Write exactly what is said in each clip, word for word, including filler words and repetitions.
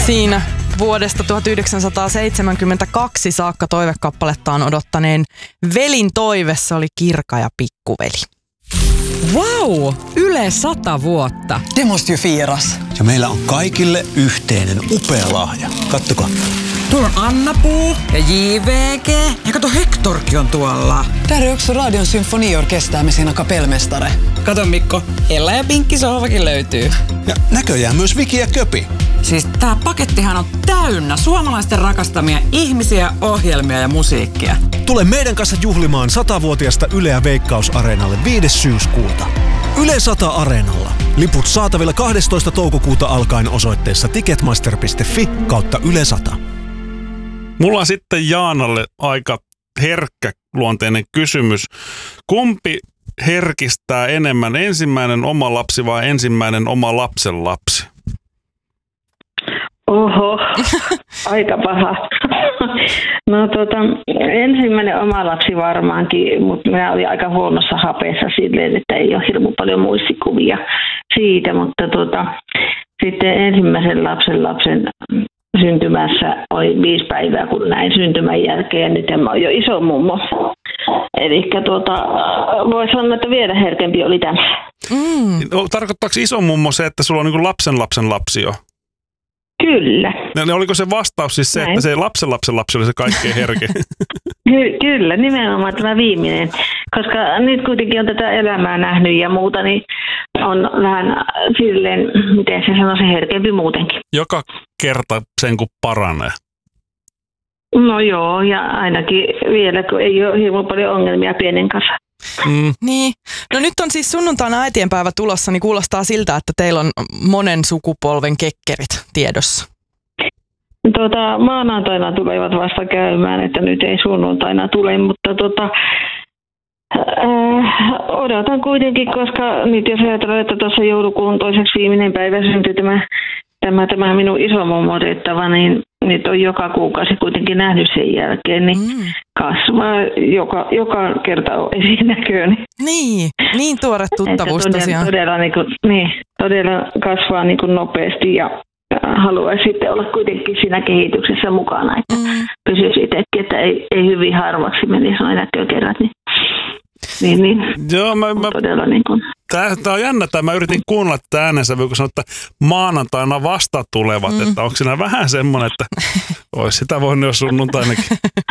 Siinä vuodesta tuhatyhdeksänsataaseitsemänkymmentäkaksi saakka toivekappalettaan odottaneen velin toive, se oli Kirka ja pikkuveli. Wow! Yle sata vuotta. Det måste ju firas. Ja meillä on kaikille yhteinen upea lahja. Kattokaa. Tuolla on Anna-Puu ja J V G. Ja kato, Hektorkin on tuolla. Där är också Radion symfoniorkester med sina kapellmästare. Kato Mikko, Ella ja Pinkki sohvakin löytyy. Ja näköjään myös Viki ja Köpi. Siis tää pakettihan on täynnä suomalaisten rakastamia ihmisiä, ohjelmia ja musiikkia. Tule meidän kanssa juhlimaan satavuotiaasta Yleä Veikkaus-areenalle viides syyskuuta. Yle sata Areenalla. Liput saatavilla kahdestoista toukokuuta alkaen osoitteessa ticketmaster piste fi kautta Yle sata. Mulla on sitten Jaanalle aika herkkä luonteinen kysymys. Kumpi herkistää enemmän, ensimmäinen oma lapsi vai ensimmäinen oma lapsen lapsi? Oho, aika paha. No tota, ensimmäinen oma lapsi varmaankin, mutta minä olin aika huonossa hapeessa silleen, että ei ole hirmu paljon muistikuvia siitä, mutta tota, sitten ensimmäisen lapsen lapsen syntymässä oli viisi päivää, kun näin syntymän jälkeen, ja nyt mä oon jo iso mummo. Eli tuota, voi sanoa, että vielä herkempi oli tämä. Mm. Tarkoittaako iso mummo se, että sulla on niin lapsen lapsen lapsi jo? Kyllä. Ja oliko se vastaus siis se, näin, että se lapsen lapsen lapsi oli se kaikkein herkein? Ky- kyllä, nimenomaan tämä viimeinen. Koska nyt kuitenkin on tätä elämää nähnyt ja muuta, niin on vähän silleen, miten se sanoisi, herkempi muutenkin. Joka kerta sen kun paranee. No joo, ja ainakin vielä, kun ei ole hirveän paljon ongelmia pienen kanssa. Mm. Niin. No nyt on siis sunnuntaina äitienpäivä tulossa, niin kuulostaa siltä, että teillä on monen sukupolven kekkerit tiedossa. Tuota, maanantaina tulevat vasta käymään, että nyt ei sunnuntaina tule, mutta tota, äh, odotan kuitenkin, koska nyt jos ajatellaan, että tuossa joulukuun toiseksi viimeinen päivä syntyi tämä, tämä, tämä minun isomummo otettava, niin nyt on joka kuukausi kuitenkin nähnyt sen jälkeen, niin mm. kasvaa joka, joka kerta on esinäköön. Niin, niin tuore tuttavuus todella, tosiaan. Todella, niin kuin, niin, todella kasvaa niin kuin nopeasti ja haluaisi sitten olla kuitenkin siinä kehityksessä mukana, että mm. pysyisi itsekin, että ei, ei hyvin harvaksi menisi noin näkökerrat. Niin, niin, niin. Joo, mä, mä, todella niin kuin. Tää, tää on jännä, että mä yritin kuunnella tätä äänensävyä, kun sanoin, että maanantaina vasta tulevat, mm. että onko siinä vähän semmoinen, että olisi sitä voinut jo sunnuntainakin.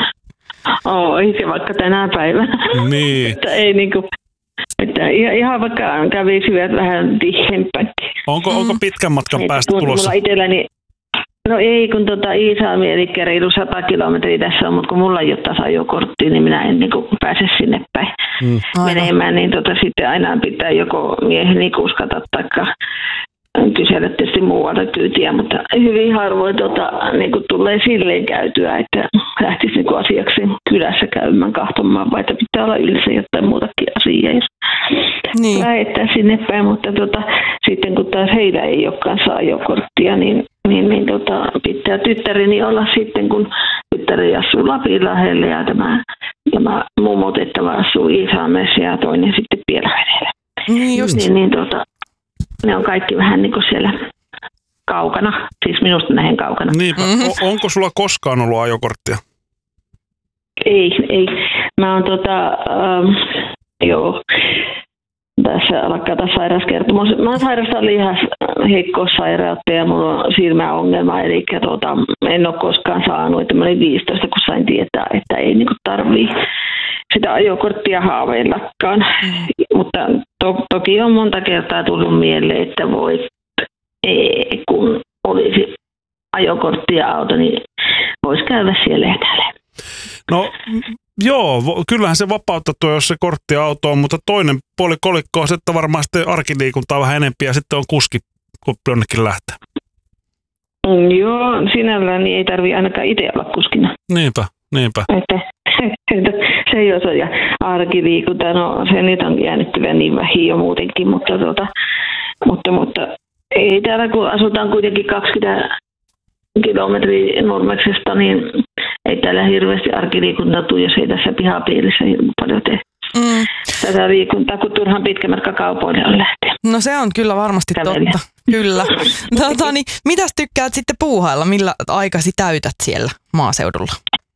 Oi se vaikka tänä päivänä. Niin. Että ei niinku, että ihan vaikka kävisivät vähän tihempäkin. Onko, onko pitkän matkan et, päästä tulossa? Mulla itselläni, no ei, kun tota Iisalmi, eli reilu sata kilometriä tässä on, mutta kun mulla ei ole tasajokorttia, niin minä en niin kuin pääse sinne päin mm. menemään, niin tota, sitten aina pitää joko mieheni kuskata taikka kysellä tietysti muualta kyytiä, mutta hyvin harvoin tota, niin kuin tulee silleen käytyä, että lähtisi niin kuin asiaksi kylässä käymään kahtomaan, vai että pitää olla yleensä jotain muutakin asiaa, jos niin. lähettää sinne päin, mutta tota, sitten kun taas heillä ei olekaan saa ajokorttia, niin niin, niin tota, pitää tyttäreni olla sitten, kun tyttäri asuu Lapinlahdella ja tämä, tämä mummotettava asuu Iisalmessa ja toinen sitten Pielavedellä. Niin, just. Niin, niin tota, ne on kaikki vähän niin kuin siellä kaukana, siis minusta nähen kaukana. Niinpä. Mm-hmm. O- onko sulla koskaan ollut ajokorttia? Ei, ei. Mä oon tota, ähm, joo, tässä alkaa taas sairauskertomus. Mä sairastan lihasheikkoussairautta ja mulla on silmäongelma, eli tuota, en ole koskaan saanut, että mä olin viisitoista, kun sain tietää, että ei niinku tarvii sitä ajokorttia haaveillakaan. Mm. Mutta to, toki on monta kertaa tullut mieleen, että voi, ei, kun olisi ajokortti ja auto, niin voisi käydä siellä etäällä. No joo, kyllähän se vapauttaa tuo, jos se kortti ja auto on, mutta toinen puoli kolikko on, että varmaan sitten arkiliikuntaa vähän enempi ja sitten on kuski, kun jonnekin lähtee. Mm, joo, sinällään niin ei tarvitse ainakaan itse olla kuskina. Niinpä, niinpä. Että, se ei ole ja arkiliikunta, no se nyt on jäänyt niin vähin jo muutenkin, mutta, tuota, mutta, mutta ei täällä kun asutaan kuitenkin kaksikymmentä kilometriä Nurmeksesta, niin ei täällä hirveästi arkiliikuntaa tule, jos ei tässä pihapiirissä hirveän paljon tee. Mm. tätä liikuntaa, kun turhan pitkä matka kaupoille on lähteä. No se on kyllä varmasti Kävellä. totta. Kyllä. Tota, niin, mitäs tykkäät sitten puuhailla? Millä aikasi täytät siellä maaseudulla?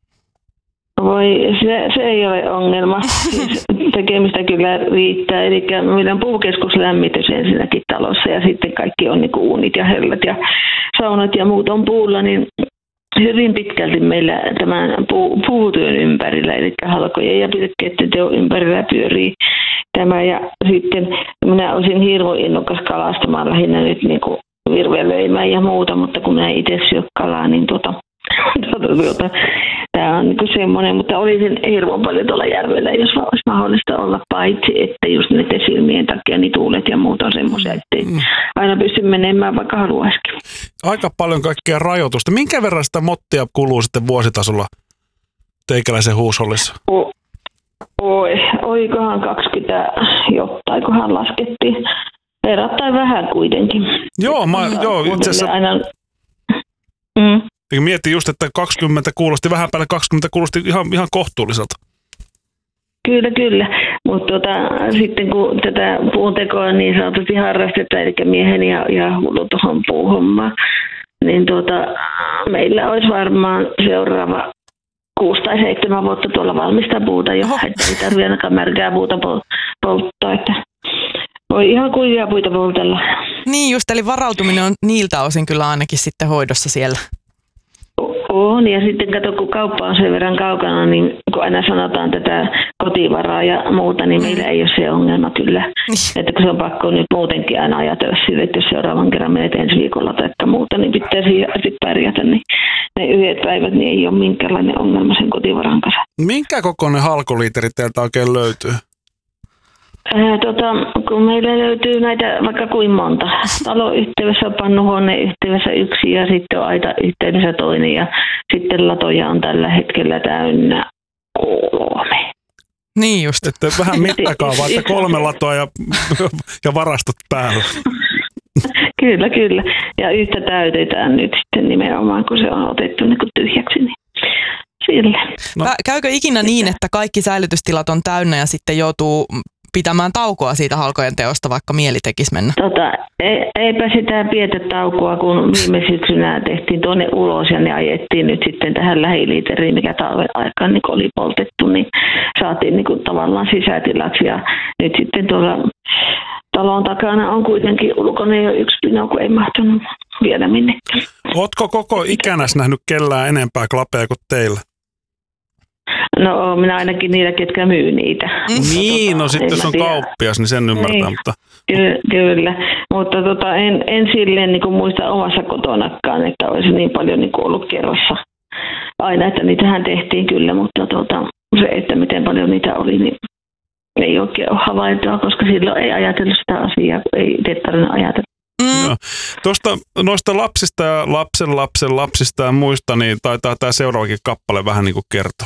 Voi, se, se ei ole ongelma. Siis tekemistä kyllä riittää. Eli meillä on puukeskuslämmitys ensinnäkin talossa ja sitten kaikki on niin kuin uunit ja hellät ja saunat ja muut on puulla, niin hyvin pitkälti meillä tämän puu, puutyön ympärillä, eli halkojen ja pilkkeiden teon ympärillä pyörii tämä. Ja sitten minä olisin hirveän innokas kalastamaan lähinnä nyt niin kuin virvelöimään ja muuta, mutta kun minä itse syö kalaa, niin tuota, tuota, tuota, tämä on niin semmoinen, mutta olisin hirveän paljon tuolla järvellä, jos vaan olisi mahdollista olla, paitsi että just näiden silmien takia niin tuulet ja muut on semmoisia, ettei mm. aina pysty menemään, vaikka haluaisikin. Aika paljon kaikkea rajoitusta. Minkä verran sitä mottia kuluu sitten vuositasolla teikäläisen huushollissa? O- oi, oikohan kaksikymmentä jottaikohan laskettiin. Verrattain vähän kuitenkin. Joo, mä, joo itse asiassa aina... mm. mietin just, että kaksikymmentä kuulosti, vähän päälle kaksikymmentä kuulosti ihan, ihan kohtuulliselta. Kyllä, kyllä. Mutta tota, sitten kun tätä puuntekoa niin sanotusti harrastetaan, eli mieheni ja, ja hullu tuohon puuhommaan, niin tota, meillä olisi varmaan seuraava kuusi tai seitsemän vuotta tuolla valmistaa puuta jo, että ei tarvitse ainakaan märkää puuta polttaa, että voi ihan kuivia puita poltella. Niin just, eli varautuminen on niiltä osin kyllä ainakin sitten hoidossa siellä. On, ja sitten kato, kun kauppa on sen verran kaukana, niin kun aina sanotaan tätä kotivaraa ja muuta, niin meillä ei ole se ongelma kyllä. Että kun se on pakko nyt muutenkin aina ajatella sille, että jos seuraavan kerran menet ensi viikolla tai muuta, niin pitää sitten pärjätä, niin ne yhdet päivät niin ei ole minkäänlainen ongelma sen kotivaran kanssa. Minkä kokoinen halkoliiteri teiltä oikein löytyy? Ää, tota, kun meillä löytyy näitä vaikka kuin monta. Taloyhteydessä on pannuhuoneen yhteydessä yksi ja sitten on aita yhteydessä toinen ja sitten latoja on tällä hetkellä täynnä kolme. Niin just. Että vähän mittakaavaa, että kolme latoa ja, ja varastot päällä. Kyllä, kyllä. Ja yhtä täytetään nyt sitten nimenomaan, kun se on otettu niin kuin tyhjäksi. Niin sille. No. Käykö ikinä niin, että kaikki säilytystilat on täynnä ja sitten joutuu pitämään taukoa siitä halkojen teosta, vaikka mieli tekisi mennä? Tota, ei, eipä sitä pidetä taukoa, kun viime syksynä tehtiin tuonne ulos ja ne ajettiin nyt sitten tähän lähiliiteriin, mikä talven aikaan niin oli poltettu, niin saatiin niin kuin tavallaan sisätilaksi ja nyt sitten tuolla talon takana on kuitenkin ulkona jo yksi pino, kun ei mahtunut viedä minnekään. Ootko koko ikänäs nähnyt kellään enempää klapeja kuin teillä? No minä ainakin niillä, ketkä myy niitä. Niin, no sitten jos on kauppias, niin sen ymmärtää. Niin. Mutta... Ky- kyllä, mutta tota, en, en silleen niin kuin muista omassa kotonakaan, että olisi niin paljon niin kuin ollut kerrassa aina, että niitähän tehtiin kyllä, mutta tota, se, että miten paljon niitä oli, niin ei oikein ole havaintoa, koska silloin ei ajatellut sitä asiaa, kun ei itse tarvinnut ajatella. Mm. No. Tuosta, noista lapsista ja lapsen lapsen lapsista ja muista, niin taitaa tämä seuraavakin kappale vähän niin kuin kertoa.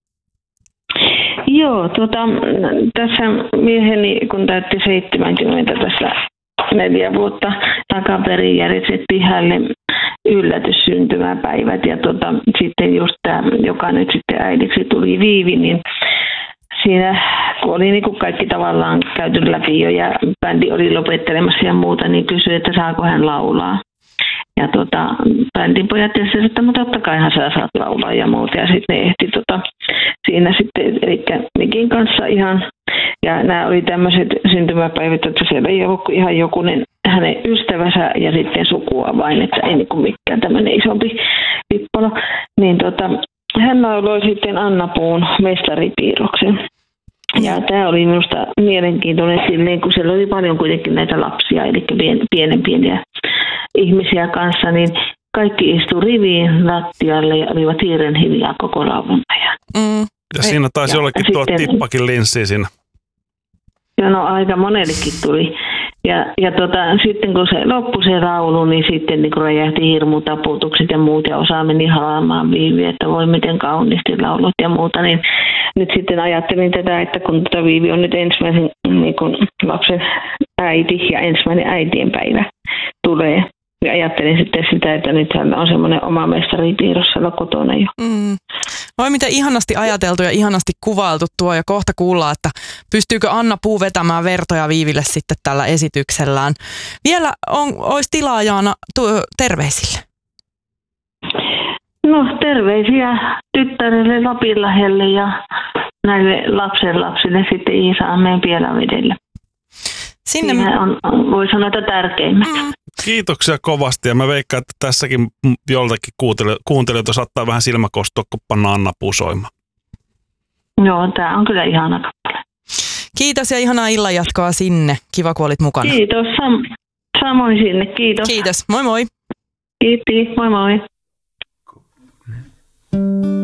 Joo, tota, tässä mieheni, kun täytti seitsemänkymmentä tässä neljä vuotta takaperin, järjestettiin hänelle yllätyssyntymäpäivät. Ja tota, sitten just tämä, joka nyt sitten äidiksi tuli Viivi, niin siinä kun oli niin kuin kaikki tavallaan käyty läpi jo ja bändi oli lopettelemassa ja muuta, niin kysyi, että saako hän laulaa. Ja tota, bändin pojat tietysti, että totta kaihan sä saat laulaa ja muuta. Ja sitten ne ehti tota, siinä sitten, eli Mikin kanssa ihan, ja nämä oli tämmöiset syntymäpäivät, että siellä ei ollut ihan jokunen hänen ystävänsä ja sitten sukua vain, että ei niin kuin mikään tämmöinen isompi pippalo. Niin tota, hän lauloi sitten Anna Puun Mestaripiirroksen. Ja tämä oli minusta mielenkiintoinen silleen, kun siellä oli paljon kuitenkin näitä lapsia, eli pien, pienen pieniä ihmisiä kanssa, niin kaikki istui riviin lattialle ja olivat hiiren hiljaa koko laulun ajan. Mm. Ja siinä taisi jollekin tuoda tippakin linssiin siinä. Ja no aika monellekin tuli. Ja, ja tota, sitten kun se loppui se laulu, niin sitten niin räjähti hirmutaputukset ja muut, ja osa meni halaamaan Viiviä, että voi miten kauniisti laulut ja muuta. Niin nyt sitten ajattelin tätä, että kun tätä Viivi on nyt ensimmäisen niin kun lapsen äiti ja ensimmäinen äitienpäivä tulee, Ja ajattelin sitten sitä, että nythän on semmoinen oma mestaripiirros siellä kotona jo. Mm. Oi miten ihanasti ajateltu ja ihanasti kuvailtu tuo ja kohta kuullaan, että pystyykö Anna Puu vetämään vertoja Viiville sitten tällä esityksellään. Vielä on, olisi tilaa Jaana tu- terveisille. No terveisiä tyttärelle Lapinlahdelle ja näille lapsenlapsille sitten Iisalmeen Pielavedelle. Sinne Siinä on, on, voi sanoa, että tärkeimmät. Mm. Kiitoksia kovasti ja mä veikkaan, että tässäkin joltakin kuuntelijoita saattaa vähän silmäkostoa, kun pannaan Anna Puu soimaan. Joo, tää on kyllä ihana kappale. Kiitos ja ihanaa illanjatkoa sinne. Kiva, kun olit mukana. Kiitos, sam- samoin sinne, kiitos. Kiitos, moi moi. Kiitti, moi moi.